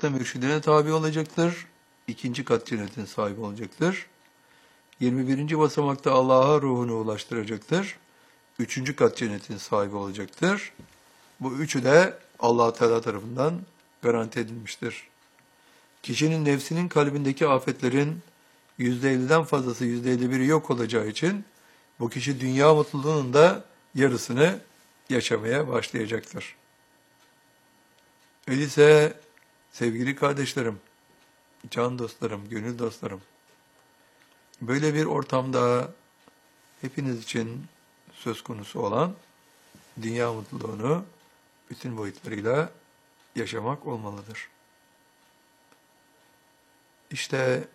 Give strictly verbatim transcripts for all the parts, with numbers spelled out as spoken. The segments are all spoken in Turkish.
basamakta mürşidine tabi olacaktır. İkinci kat cennetin sahibi olacaktır. yirmi birinci basamakta Allah'a ruhunu ulaştıracaktır. Üçüncü kat cennetin sahibi olacaktır. Bu üçü de Allah Teala tarafından garanti edilmiştir. Kişinin nefsinin kalbindeki afetlerin yüzde elliden fazlası yüzde elli biri yok olacağı için bu kişi dünya mutluluğunun da yarısını yaşamaya başlayacaktır. Öyleyse sevgili kardeşlerim, can dostlarım, gönül dostlarım, böyle bir ortamda hepiniz için söz konusu olan dünya mutluluğunu bütün boyutlarıyla yaşamak olmalıdır. İşte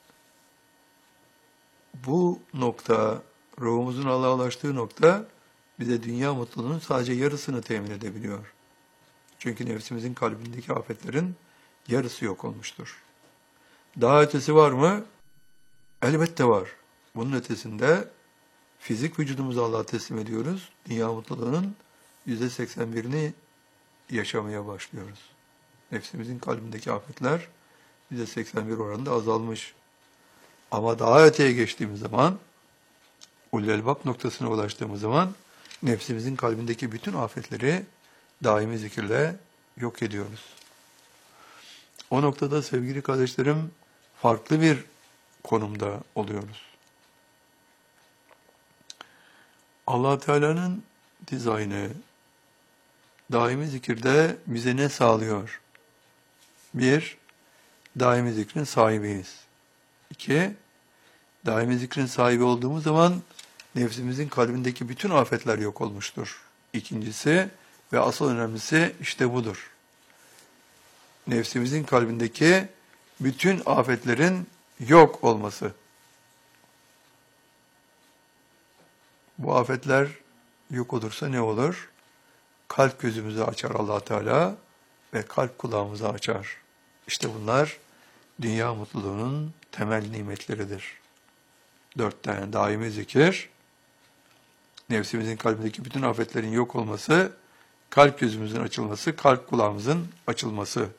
bu nokta, ruhumuzun Allah'a ulaştığı nokta bize dünya mutluluğunun sadece yarısını temin edebiliyor. Çünkü nefsimizin kalbindeki afetlerin yarısı yok olmuştur. Daha ötesi var mı? Elbette var. Bunun ötesinde fizik vücudumuzu Allah'a teslim ediyoruz. Dünya mutluluğunun yüzde seksen birini yaşamaya başlıyoruz. Nefsimizin kalbindeki afetler yüzde seksen bir oranında azalmış. Ama daha öteye geçtiğimiz zaman, ulul elbab noktasına ulaştığımız zaman nefsimizin kalbindeki bütün afetleri daimi zikirle yok ediyoruz. O noktada sevgili kardeşlerim farklı bir konumda oluyoruz. Allah Teala'nın dizaynı daimi zikirde bize ne sağlıyor? Bir, daimi zikrin sahibiyiz. İki, daimi zikrin sahibi olduğumuz zaman nefsimizin kalbindeki bütün afetler yok olmuştur. İkincisi ve asıl önemlisi işte budur. Nefsimizin kalbindeki bütün afetlerin yok olması. Bu afetler yok olursa ne olur? Kalp gözümüzü açar Allah Teala ve kalp kulağımızı açar. İşte bunlar dünya mutluluğunun temel nimetleridir. Dört tane daimi zikir, nefsimizin kalbindeki bütün afetlerin yok olması, kalp gözümüzün açılması, kalp kulağımızın açılması.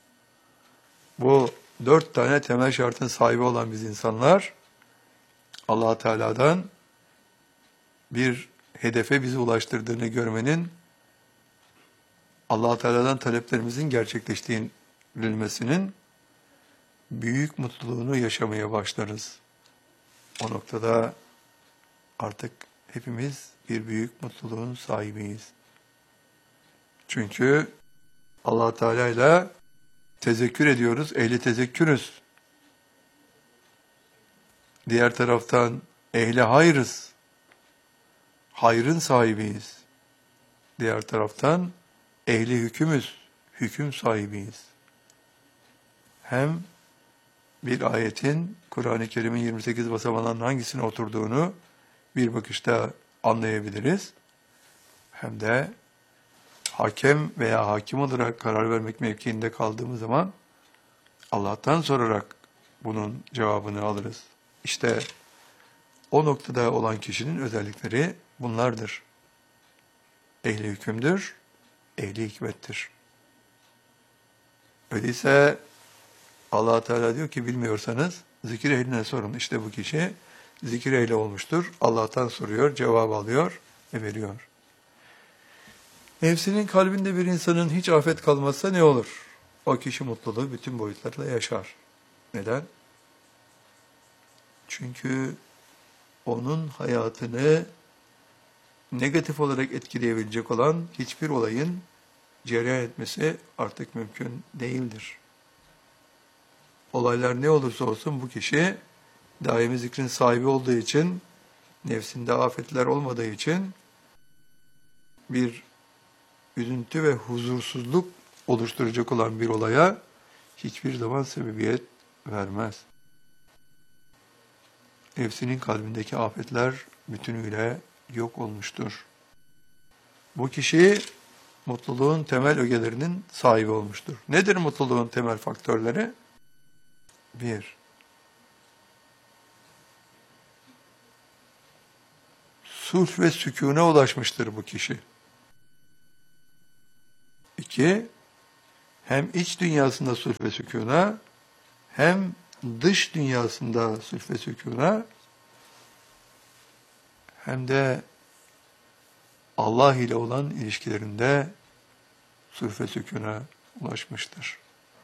Bu dört tane temel şartın sahibi olan biz insanlar, Allah Teala'dan bir hedefe bizi ulaştırdığını görmenin, Allah Teala'dan taleplerimizin gerçekleştirilmesinin büyük mutluluğunu yaşamaya başlarız. O noktada artık hepimiz bir büyük mutluluğun sahibiyiz. Çünkü Allah Teala ile tezekkür ediyoruz, ehli tezekkürüz. Diğer taraftan ehli hayrız. Hayrın sahibiyiz. Diğer taraftan ehli hükümüz, hüküm sahibiyiz. Hem bir ayetin Kur'an-ı Kerim'in yirmi sekiz basamağından hangisine oturduğunu bir bakışta anlayabiliriz. Hem de hakem veya hakim olarak karar vermek mevkiinde kaldığımız zaman Allah'tan sorarak bunun cevabını alırız. İşte o noktada olan kişinin özellikleri bunlardır. Ehli hükümdür, ehli hikmettir. Öyleyse Allah Teala diyor ki bilmiyorsanız zikir ehline sorun. İşte bu kişi zikir ehli olmuştur. Allah'tan soruyor, cevap alıyor ve veriyor. Nefsinin kalbinde bir insanın hiç afet kalmazsa ne olur? O kişi mutluluğu bütün boyutlarla yaşar. Neden? Çünkü onun hayatını negatif olarak etkileyebilecek olan hiçbir olayın cereyan etmesi artık mümkün değildir. Olaylar ne olursa olsun bu kişi daimi zikrin sahibi olduğu için, nefsinde afetler olmadığı için bir üzüntü ve huzursuzluk oluşturacak olan bir olaya hiçbir zaman sebebiyet vermez. Nefsinin kalbindeki afetler bütünüyle yok olmuştur. Bu kişi mutluluğun temel ögelerinin sahibi olmuştur. Nedir mutluluğun temel faktörleri? Bir, sulh ve sükûne ulaşmıştır bu kişi. İki, hem iç dünyasında sulh ve sükûna, hem dış dünyasında sulh ve sükûna, hem de Allah ile olan ilişkilerinde sulh ve sükûna ulaşmıştır.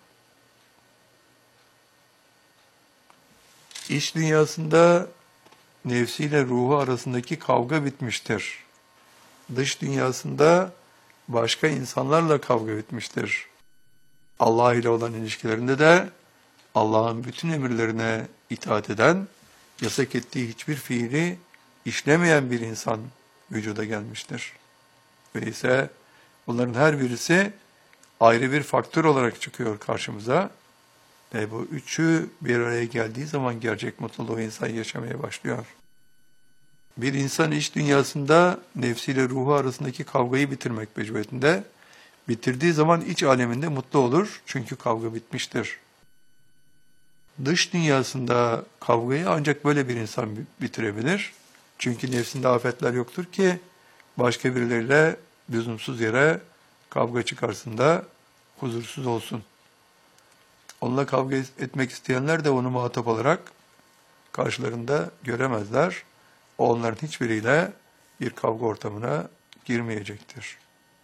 İç dünyasında nefsiyle ruhu arasındaki kavga bitmiştir. Dış dünyasında başka insanlarla kavga bitmiştir. Allah ile olan ilişkilerinde de Allah'ın bütün emirlerine itaat eden, yasak ettiği hiçbir fiili işlemeyen bir insan vücuda gelmiştir. Öyleyse bunların her birisi ayrı bir faktör olarak çıkıyor karşımıza. Ve bu üçü bir araya geldiği zaman gerçek mutluluğu insan yaşamaya başlıyor. Bir insan iç dünyasında nefsiyle ruhu arasındaki kavgayı bitirmek mecburiyetinde. Bitirdiği zaman iç aleminde mutlu olur. Çünkü kavga bitmiştir. Dış dünyasında kavgayı ancak böyle bir insan bitirebilir. Çünkü nefsinde afetler yoktur ki başka birileriyle lüzumsuz yere kavga çıkarsın da huzursuz olsun. Onunla kavga etmek isteyenler de onu muhatap olarak karşılarında göremezler. O onların hiçbiriyle bir kavga ortamına girmeyecektir.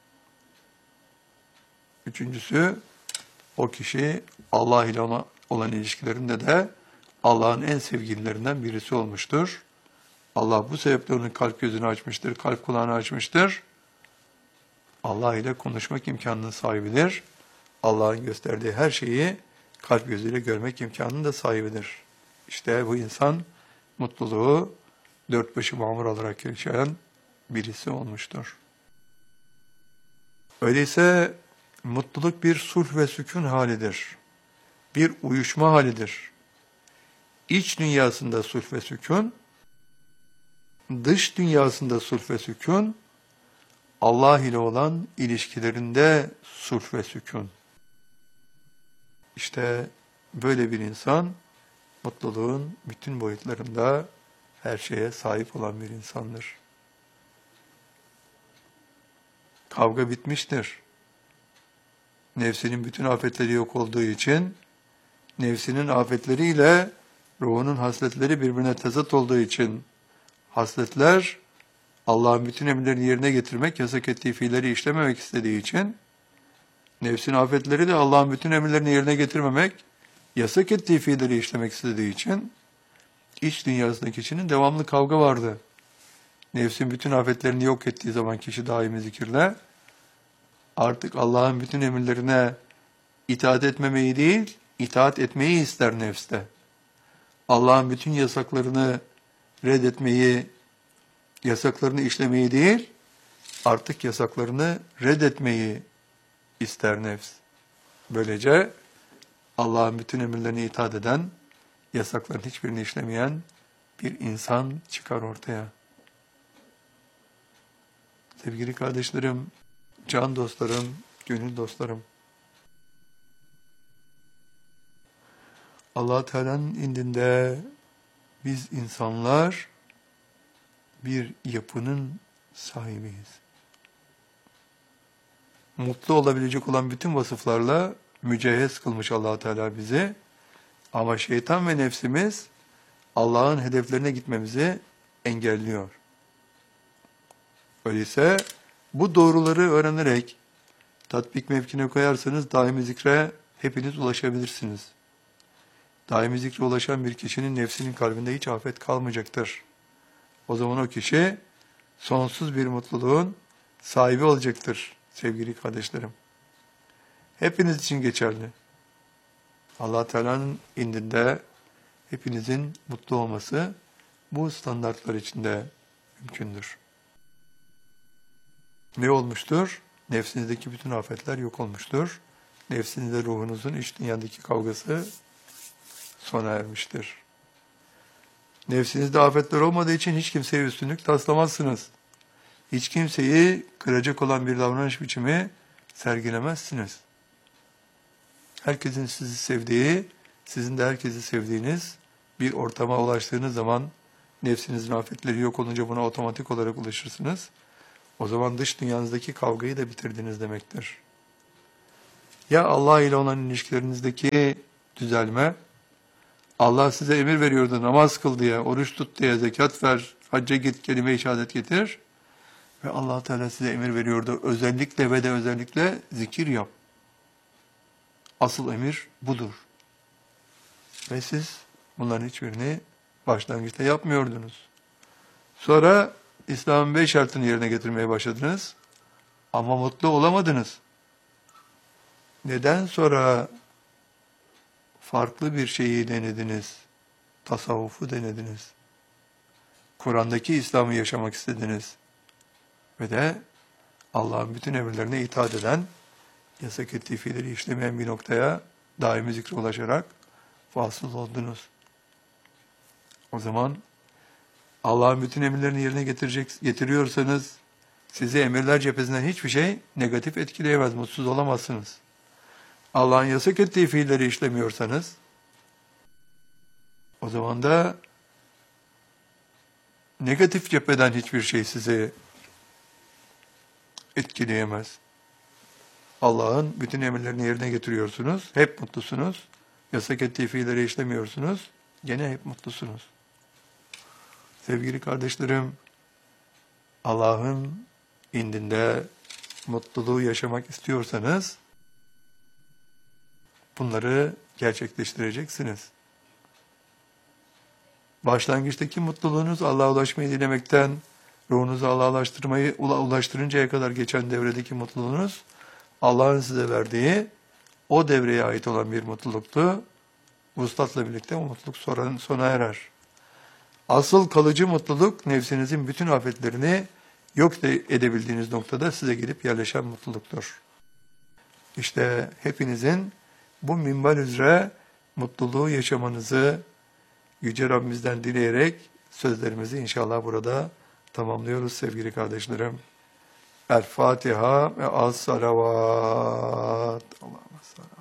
Üçüncüsü, o kişi Allah ile ona olan ilişkilerinde de Allah'ın en sevgililerinden birisi olmuştur. Allah bu sebeple onun kalp gözünü açmıştır, kalp kulağını açmıştır. Allah ile konuşmak imkanının sahibidir. Allah'ın gösterdiği her şeyi kalp gözüyle görmek imkanının da sahibidir. İşte bu insan mutluluğu dört başı mamur olarak yaşayan birisi olmuştur. Öyleyse mutluluk bir sulh ve sükun halidir. Bir uyuşma halidir. İç dünyasında sulh ve sükun, dış dünyasında sulh ve sükun, Allah ile olan ilişkilerinde sulh ve sükun. İşte böyle bir insan mutluluğun bütün boyutlarında her şeye sahip olan bir insandır. Kavga bitmiştir. Nefsinin bütün afetleri yok olduğu için, nefsinin afetleriyle ruhunun hasletleri birbirine tezat olduğu için, hasletler Allah'ın bütün emirlerini yerine getirmek, yasak ettiği fiilleri işlememek istediği için, nefsin afetleri de Allah'ın bütün emirlerini yerine getirmemek, yasak ettiği fiilleri işlemek istediği için, iç dünyasındaki kişinin devamlı kavga vardı. Nefsin bütün afetlerini yok ettiği zaman kişi daimi zikirle, artık Allah'ın bütün emirlerine itaat etmemeyi değil, itaat etmeyi ister nefste. Allah'ın bütün yasaklarını reddetmeyi, yasaklarını işlemeyi değil, artık yasaklarını reddetmeyi ister nefs. Böylece Allah'ın bütün emirlerine itaat eden, yasakların hiçbirini işlemeyen bir insan çıkar ortaya. Sevgili kardeşlerim, can dostlarım, gönül dostlarım, Allah Teala'nın indinde biz insanlar bir yapının sahibiyiz. Mutlu olabilecek olan bütün vasıflarla mücehhez kılmış Allah Teala bizi. Ama şeytan ve nefsimiz Allah'ın hedeflerine gitmemizi engelliyor. Öyleyse bu doğruları öğrenerek tatbik mevkine koyarsanız daimi zikre hepiniz ulaşabilirsiniz. Daimi zikre ulaşan bir kişinin nefsinin kalbinde hiç afet kalmayacaktır. O zaman o kişi sonsuz bir mutluluğun sahibi olacaktır sevgili kardeşlerim. Hepiniz için geçerli. Allah Teala'nın indinde hepinizin mutlu olması bu standartlar içinde mümkündür. Ne olmuştur? Nefsinizdeki bütün afetler yok olmuştur. Nefsinizde ruhunuzun iç dünyadaki kavgası sona ermiştir. Nefsinizde afetler olmadığı için hiç kimseye üstünlük taslamazsınız. Hiç kimseyi kıracak olan bir davranış biçimi sergilemezsiniz. Herkesin sizi sevdiği, sizin de herkesi sevdiğiniz bir ortama ulaştığınız zaman nefsinizin afetleri yok olunca buna otomatik olarak ulaşırsınız. O zaman dış dünyanızdaki kavgayı da bitirdiniz demektir. Ya Allah ile olan ilişkilerinizdeki düzelme, Allah size emir veriyordu, namaz kıl diye, oruç tut diye, zekat ver, hacca git, kelime-i şehadet getir. Ve Allah Teala size emir veriyordu, özellikle ve de özellikle zikir yap. Asıl emir budur. Ve siz bunların hiçbirini başlangıçta yapmıyordunuz. Sonra İslam'ın beş şartını yerine getirmeye başladınız. Ama mutlu olamadınız. Neden sonra farklı bir şeyi denediniz? Tasavvufu denediniz. Kur'an'daki İslam'ı yaşamak istediniz. Ve de Allah'ın bütün emirlerine itaat eden, yasak ettiği fiilleri işlemeyen bir noktaya daimi zikre ulaşarak vasıl oldunuz. O zaman Allah'ın bütün emirlerini yerine getirecek, getiriyorsanız sizi emirler cephesinden hiçbir şey negatif etkileyemez, mutsuz olamazsınız. Allah'ın yasak ettiği fiilleri işlemiyorsanız o zaman da negatif cepheden hiçbir şey sizi etkileyemez. Allah'ın bütün emirlerini yerine getiriyorsunuz, hep mutlusunuz. Yasak ettiği fiilleri işlemiyorsunuz, gene hep mutlusunuz. Sevgili kardeşlerim, Allah'ın indinde mutluluğu yaşamak istiyorsanız bunları gerçekleştireceksiniz. Başlangıçtaki mutluluğunuz Allah'a ulaşmayı dilemekten, ruhunuzu Allah'a ulaştırmayı ulaştırıncaya kadar geçen devredeki mutluluğunuz, Allah'ın size verdiği o devreye ait olan bir mutluluktu. Vuslatla birlikte o mutluluk sona, sona erer. Asıl kalıcı mutluluk, nefsinizin bütün afetlerini yok edebildiğiniz noktada size gelip yerleşen mutluluktur. İşte hepinizin bu minval üzere mutluluğu yaşamanızı Yüce Rabbimizden dileyerek sözlerimizi inşallah burada tamamlıyoruz sevgili kardeşlerim. El Fatiha ve as salavat. Allah'ım